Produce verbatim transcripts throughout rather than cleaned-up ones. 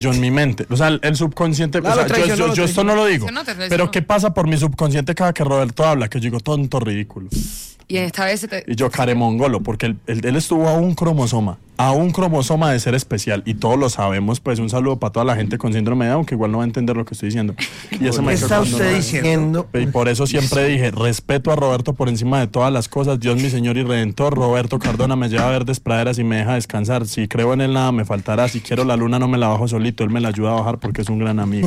Yo en mi mente, o sea, el, el subconsciente, No, o sea, lo yo, traicionó, yo, lo yo esto no lo digo, Eso no te traicionó. pero ¿qué pasa por mi subconsciente cada que Roberto habla? Que yo digo, tonto, ridículo. Y en esta vez se te... Y yo, caremongolo, porque él, él, él estuvo a un cromosoma, a un cromosoma de ser especial, y todos lo sabemos, pues un saludo para toda la gente con síndrome de Down, que igual no va a entender lo que estoy diciendo. Y eso me ¿Qué hizo está cuando usted no- diciendo? Y por eso siempre dije, respeto a Roberto por encima de todas las cosas, Dios mi Señor y Redentor, Roberto Cardona me lleva a verdes praderas y me deja descansar, si creo en él nada me faltará, si quiero la luna no me la bajo solito, él me la ayuda a bajar porque es un gran amigo.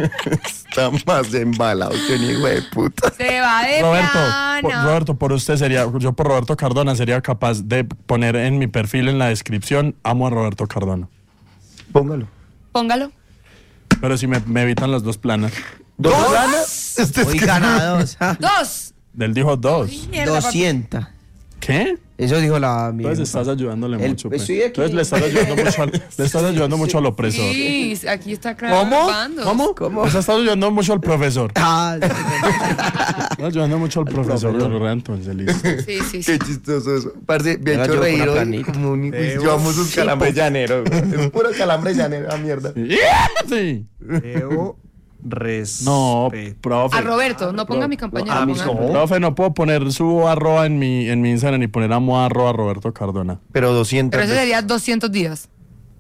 Está más embalado que un hijo de puta. Se va de Roberto, plano. por, Roberto, por usted sería, yo por Roberto Cardona sería capaz de poner en mi perfil en la descripción, amo a Roberto Cardona. Póngalo. Póngalo. Pero si me, me evitan las dos planas. ¿Dos planas? Este es Hoy que- ganados. Dos. Él dijo dos. Uy, mierda, papi. doscientos. ¿qué? Eso dijo la mía. Entonces estás ayudándole El- mucho. pues. estoy aquí. Entonces le estás ayudando mucho al, le estás ayudando mucho al opresor. Sí, aquí está claro. ¿Cómo? bandos. ¿Cómo? ¿Cómo? Le estás ayudando mucho al profesor. Ah, Estás ayudando mucho al, profesor. profesor. Pero entonces, listo. Sí, sí, sí. Qué chistoso eso. Parce, me ha Yo hecho llevo con reír una hoy planita. como un... Llevamos un calambre llanero. Es puro calambre llanero, la mierda. Sí. Debo respetar. No, profe. A Roberto, no ponga a mi compañero. a mis ponga- no. Profe, no puedo poner su arroba en mi, en mi Instagram ni poner amo arroba Roberto Cardona. Pero doscientos Pero ese veces. sería doscientos días.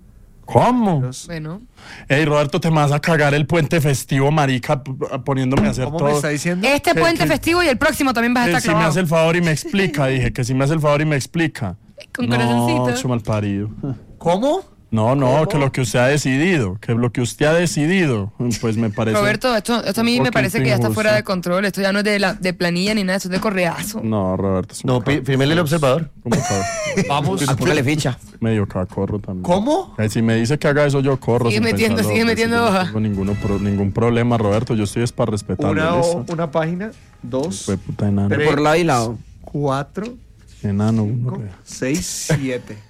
¿Cómo? Bueno. Ey, Roberto, te me vas a cagar el puente festivo, marica, p- poniéndome a hacer ¿Cómo todo. me está diciendo? Este ¿Qué- puente qué? festivo y el próximo también vas a Que estar si me clavado. hace el favor y me explica, dije, que si me hace el favor y me explica. Con no, corazoncito. hecho mal parido. ¿Cómo? No, no, que lo que usted ha decidido, que lo que usted ha decidido, pues me parece... Roberto, esto, esto a mí un me poquito parece que ya está injusto. fuera de control. Esto ya no es de, la, de planilla ni nada, esto es de correazo. No, Roberto. es un No, ca- pi- fírmele el observador. como ca- Vamos. ah, póngale ficha. medio cacorro también. ¿Cómo? Eh, si me dice que haga eso, yo corro. Sigue sin metiendo, pensarlo, sigue pues, metiendo yo hoja. No tengo ninguno pro- ningún problema, Roberto. Yo estoy es para respetarlo. Una, ¿listo? o- una página, dos, Fue puta enano. Tres. Por lado y lado. cuatro, Enano, uno. cinco, re- seis, siete.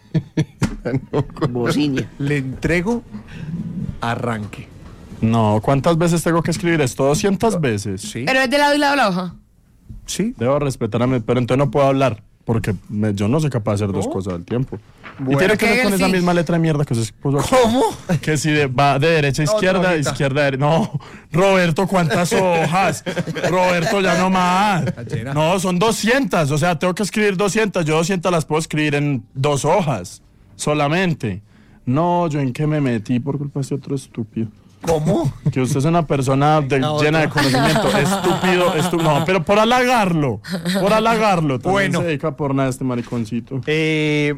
Bocinia. Le entrego arranque. No, ¿cuántas veces tengo que escribir esto? ¿doscientas veces? ¿Sí? Pero es de lado y lado la hoja. ¿Sí? Debo respetar a mí, pero entonces no puedo hablar. Porque me- yo no soy capaz de hacer dos cosas al tiempo. y tiene que ver Que con él esa sí. misma letra de mierda que se puso aquí. ¿Cómo? Que si de- va de derecha a No, izquierda, otra hojita. izquierda a derecha. No, Roberto, ¿cuántas hojas? Roberto, ya no más. llena. No, son doscientas. O sea, tengo que escribir doscientas. Yo doscientas las puedo escribir en dos hojas solamente. No, yo en qué me metí por culpa de este otro estúpido. ¿Cómo? Que usted es una persona de- llena de conocimiento. Estúpido, estúpido. No, pero por halagarlo. Por halagarlo. También Bueno. se dedica por nada este mariconcito. Eh,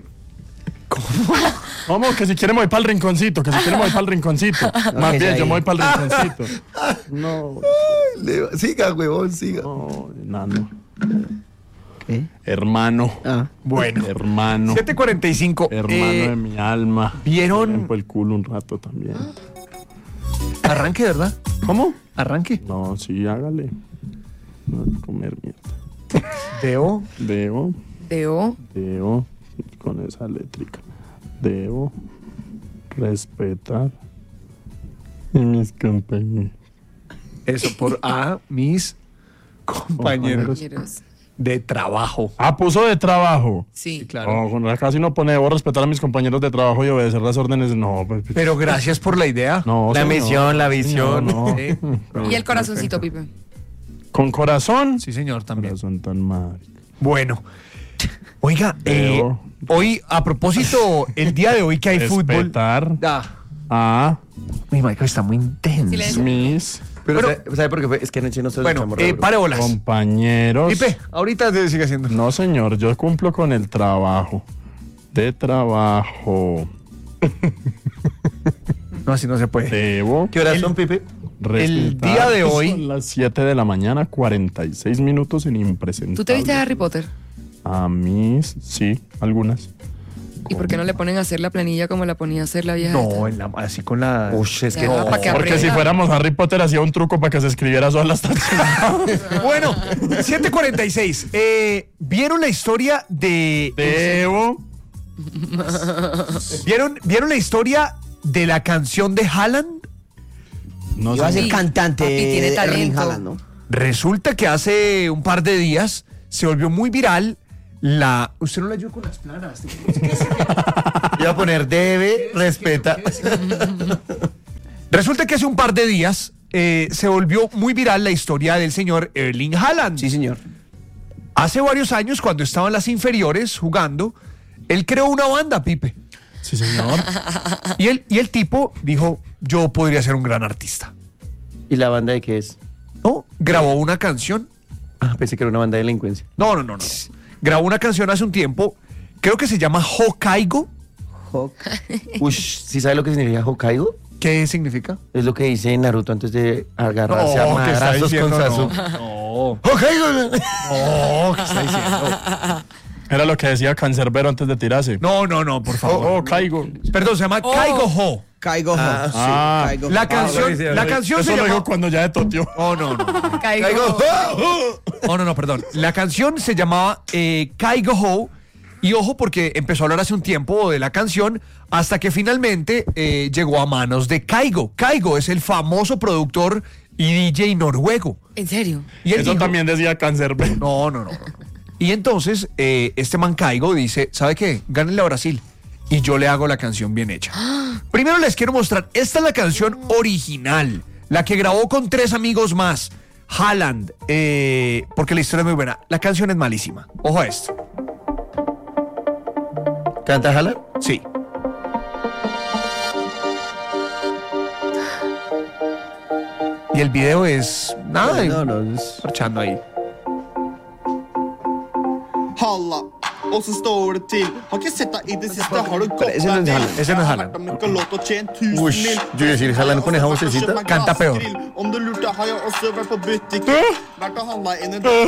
Vamos, que si quiere me voy para el rinconcito. Que si quiere me voy para el rinconcito. Más que bien, ya yo me voy ahí. para el rinconcito. No, Le- Siga, huevón, siga. no, enano. ¿Qué? Hermano. Ah. bueno, Hermano. siete cuarenta y cinco. Hermano Eh, de mi alma. ¿vieron? Me rompo el culo un rato también. Arranque, ¿verdad? ¿Cómo? Arranque. No, sí, hágale. No, comer mierda. Debo Debo, Debo. debo, con esa eléctrica. Debo respetar a mis compañeros. eso por a mis compañeros Compañeros. de trabajo. Ah, puso de trabajo. Sí. Claro. No, con casi no pone, debo respetar a mis compañeros de trabajo y obedecer las órdenes. No, pues, Pero gracias por la idea. no, La señor. misión, la visión. No, no. Eh, Y el corazoncito, Pipe. Con corazón. Sí, señor, también. Corazón tan mal. Bueno. Oiga, eh, Debo hoy, a propósito, el día de hoy que hay fútbol. respetar Ah, a mi Michael está muy intenso. Silencio. mis Pero, Bueno. ¿sabe, ¿sabe por qué fue? Es que anoche no se lo Bueno, echamos eh, re duro. pare bolas. compañeros. Pipe, ahorita se sigue haciendo. No, señor, yo cumplo con el trabajo. De trabajo. No, así no se puede. Debo ¿Qué horas el- son, Pipe? el respetar. día de hoy- Son las siete de la mañana, cuarenta y seis minutos en impresentable. ¿Tú te viste a Harry Potter? A mis, sí, algunas. ¿Y por qué no le ponen a hacer la planilla como la ponía a hacer la vieja? No, en la- así con la. Uy, es que Ya, no. para que Porque aprenda. si fuéramos Harry Potter hacía un truco para que se escribiera sola hasta Bueno, siete cuarenta y seis. Eh, ¿Vieron la historia de. Debo. ¿Vieron, ¿Vieron la historia de la canción de Haaland? No Iba a sé. ser Sí, cantante papi, tiene de Erling talento. Haaland, ¿no? Resulta que hace un par de días se volvió muy viral la. Usted no la ayudó con las planas. Iba a poner debe, respeta. Resulta que hace un par de días eh, se volvió muy viral la historia del señor Erling Haaland. Sí, señor. Hace varios años, cuando estaba en las inferiores jugando, él creó una banda, Pipe. Sí, señor. Y el, y el tipo dijo, yo podría ser un gran artista. ¿Y la banda de qué es? ¿No? Grabó una canción. Ah, pensé que era una banda de delincuencia. No, no, no, no. Grabó una canción hace un tiempo, creo que se llama Hokkaido. Hawk. Uy, ¿sí sabe lo que significa Hokkaido? ¿Qué significa? Es lo que dice Naruto antes de agarrarse No, a ¿qué está madrazos con diciendo? Sasuke. No. Hokkaido. No, ¿qué está diciendo? Era lo que decía Cancerbero antes de tirarse. No, no, no, por favor. Oh, oh, caigo. Perdón, se llama Oh. Kaigo Ho. Caigo. Ah, sí, ah. Caigo. La canción, sí, sí, la sí. canción Eso se lo llama... dijo cuando ya de toteó. Oh, no, no. Caigo. Caigo. Oh, no, no, perdón. La canción se llamaba eh, Kaigo Ho. Y ojo, porque empezó a hablar hace un tiempo de la canción hasta que finalmente eh, llegó a manos de Kaigo. Kaigo es el famoso productor y D J noruego. ¿En serio? Y él Eso dijo- también decía Cancerbero. No, no, no. Y entonces eh, este man Kaigo dice, ¿sabe qué? Gánenle a Brasil. Y yo le hago la canción bien hecha. Primero les quiero mostrar, esta es la canción original, la que grabó con tres amigos más. Haaland, eh, porque la historia es muy buena. La canción es malísima. Ojo a esto. ¿Canta Haaland? Sí. Y el video es nada, No, no, es- marchando ahí. Halla, og så står det til. Har ikke sett deg i det siste, har du gått ese no es deg Haaland. vill? Ese no es Jeg har Haaland. vært om ikke lov til å tjene tusen Uy, mil. yo iba a decir, Haaland con esa vocecita. Canta peor. Om du lurte, har jeg også vært på butikken. Vært og handla inn i